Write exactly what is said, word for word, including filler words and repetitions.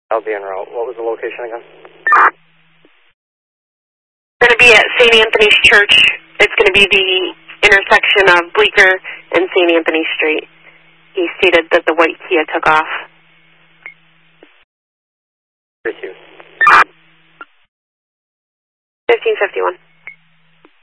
I'll be en route. What was the location again? It's going to be at Saint Anthony's Church. It's going to be the intersection of Bleecker and Saint Anthony Street. He stated that the white Kia took off. Thank you. fifteen fifty-one.